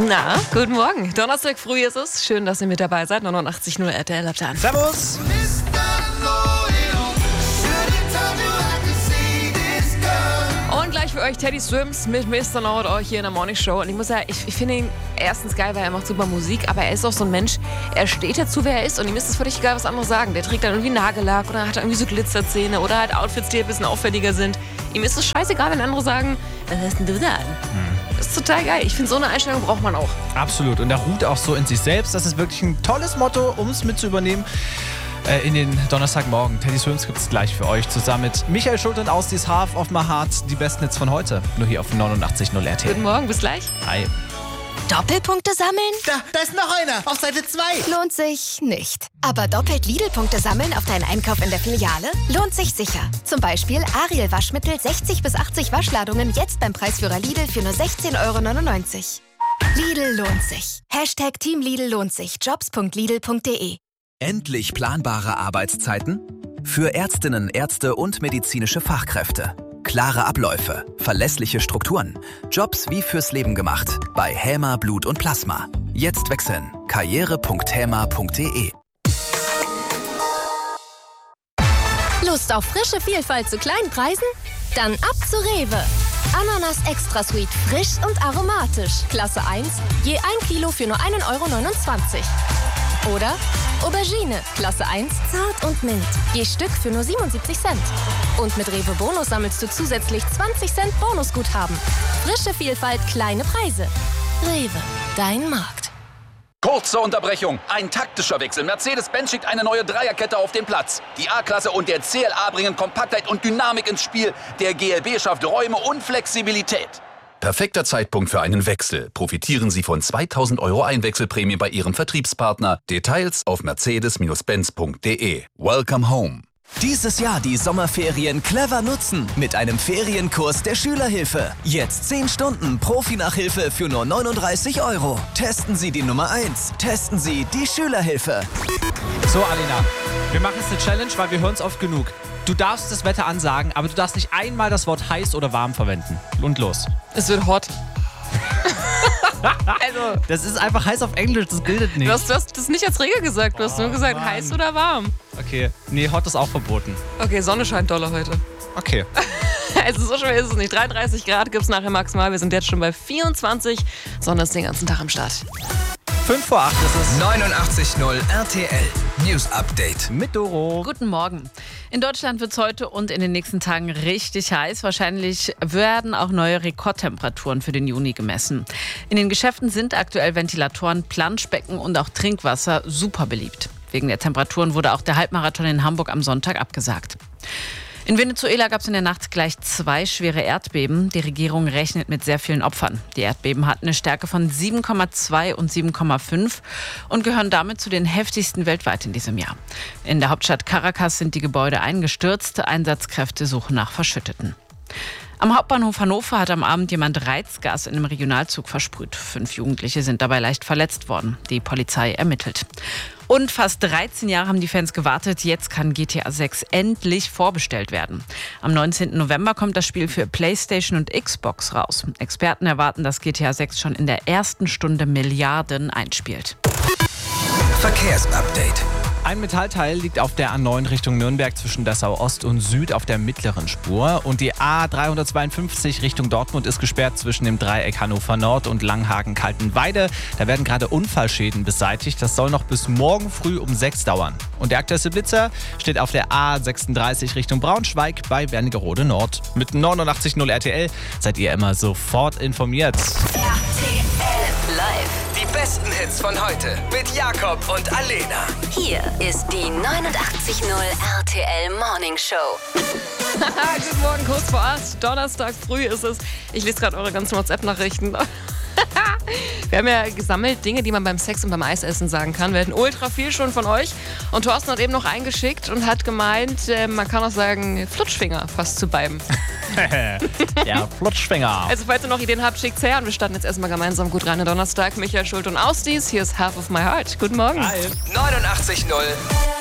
Na, guten Morgen. Donnerstag früh ist es. Schön, dass ihr mit dabei seid. 89.0 RTL habt ihr an. Servus. Und gleich für euch Teddy Swims mit Mr. Nord, euch hier in der Morning Show. Und ich muss sagen, ich finde ihn erstens geil, weil er macht super Musik, aber er ist auch so ein Mensch, er steht dazu, wer er ist und ihm ist es völlig egal, was andere sagen. Der trägt dann irgendwie Nagellack oder hat irgendwie so Glitzerzähne oder halt Outfits, die ein bisschen auffälliger sind. Ihm ist es scheißegal, wenn andere sagen, was hast denn du da an? Das ist total geil. Ich finde, so eine Einstellung braucht man auch. Absolut. Und er ruht auch so in sich selbst. Das ist wirklich ein tolles Motto, um es mit zu übernehmen. In den Donnerstagmorgen. Teddy Swims gibt es gleich für euch zusammen mit Michael Schulte und Austis Half of My Heart. Die besten Hits von heute. Nur hier auf 89.0 RTL. Guten Morgen, bis gleich. Hi. Doppelpunkte sammeln? Da ist noch einer. Auf Seite 2. Lohnt sich nicht. Aber doppelt Lidl-Punkte sammeln auf deinen Einkauf in der Filiale? Lohnt sich sicher. Zum Beispiel Ariel Waschmittel 60 bis 80 Waschladungen jetzt beim Preisführer Lidl für nur 16,99 €. Lidl lohnt sich. Hashtag Team Lidl lohnt sich. Jobs.lidl.de. Endlich planbare Arbeitszeiten? Für Ärztinnen, Ärzte und medizinische Fachkräfte. Klare Abläufe, verlässliche Strukturen. Jobs wie fürs Leben gemacht. Bei Häma Blut und Plasma. Jetzt wechseln. karriere.häma.de. Lust auf frische Vielfalt zu kleinen Preisen? Dann ab zu Rewe. Ananas Extra Sweet, frisch und aromatisch. Klasse 1, je 1 Kilo für nur 1,29 €. Oder Aubergine, Klasse 1, zart und mild. Je Stück für nur 77 Cent. Und mit Rewe Bonus sammelst du zusätzlich 20 Cent Bonusguthaben. Frische Vielfalt, kleine Preise. Rewe, dein Markt. Kurze Unterbrechung. Ein taktischer Wechsel. Mercedes-Benz schickt eine neue Dreierkette auf den Platz. Die A-Klasse und der CLA bringen Kompaktheit und Dynamik ins Spiel. Der GLB schafft Räume und Flexibilität. Perfekter Zeitpunkt für einen Wechsel. Profitieren Sie von 2.000 € Einwechselprämie bei Ihrem Vertriebspartner. Details auf mercedes-benz.de. Welcome home. Dieses Jahr die Sommerferien clever nutzen mit einem Ferienkurs der Schülerhilfe. Jetzt 10 Stunden Profi-Nachhilfe für nur 39 €. Testen Sie die Nummer 1. Testen Sie die Schülerhilfe. So, Alina, wir machen jetzt eine Challenge, weil wir hören es oft genug. Du darfst das Wetter ansagen, aber du darfst nicht einmal das Wort heiß oder warm verwenden. Und los. Es wird hot. Also, Das ist einfach heiß auf Englisch, das bildet nicht. du hast das nicht als Regel gesagt. Du hast nur gesagt, Mann. heiß oder warm. Okay, nee, hot ist auch verboten. Okay, Sonne scheint doller heute. Okay. Also so schwer ist es nicht. 33 Grad gibt es nachher maximal. Wir sind jetzt schon bei 24. Sonne ist den ganzen Tag am Start. 5 vor 8 ist es. 89.0 RTL News Update. Mit Doro. Guten Morgen. In Deutschland wird es heute und in den nächsten Tagen richtig heiß. Wahrscheinlich werden auch neue Rekordtemperaturen für den Juni gemessen. In den Geschäften sind aktuell Ventilatoren, Planschbecken und auch Trinkwasser super beliebt. Wegen der Temperaturen wurde auch der Halbmarathon in Hamburg am Sonntag abgesagt. In Venezuela gab es in der Nacht gleich 2 schwere Erdbeben. Die Regierung rechnet mit sehr vielen Opfern. Die Erdbeben hatten eine Stärke von 7,2 und 7,5 und gehören damit zu den heftigsten weltweit in diesem Jahr. In der Hauptstadt Caracas sind die Gebäude eingestürzt. Einsatzkräfte suchen nach Verschütteten. Am Hauptbahnhof Hannover hat am Abend jemand Reizgas in einem Regionalzug versprüht. 5 Jugendliche sind dabei leicht verletzt worden. Die Polizei ermittelt. Und fast 13 Jahre haben die Fans gewartet. Jetzt kann GTA 6 endlich vorbestellt werden. Am 19. November kommt das Spiel für PlayStation und Xbox raus. Experten erwarten, dass GTA 6 schon in der ersten Stunde Milliarden einspielt. Verkehrsupdate. Ein Metallteil liegt auf der A9 Richtung Nürnberg zwischen Dessau Ost und Süd auf der mittleren Spur. Und die A352 Richtung Dortmund ist gesperrt zwischen dem Dreieck Hannover Nord und Langhagen-Kaltenweide. Da werden gerade Unfallschäden beseitigt. Das soll noch bis morgen früh um 6 dauern. Und der aktuellste Blitzer steht auf der A36 Richtung Braunschweig bei Wernigerode Nord. Mit 89.0 RTL seid ihr immer sofort informiert. RTL Live. Die besten Hits von heute mit Jakob und Alena. Hier ist die 89.0 RTL Morning Show. Guten Morgen, kurz vor 8. Donnerstag früh ist es. Ich lese gerade eure ganzen WhatsApp-Nachrichten. Wir haben ja gesammelt Dinge, die man beim Sex und beim Eisessen sagen kann. Wir hatten ultra viel schon von euch. Und Thorsten hat eben noch eingeschickt und hat gemeint, man kann auch sagen, Flutschfinger fast zu beiden. Ja, Flutschfinger. Also falls ihr noch Ideen habt, schickt's her. Und wir starten jetzt erstmal gemeinsam gut rein in Donnerstag. Michael Schulte und Austis. Hier ist Half of My Heart. Guten Morgen. Hi. 89.0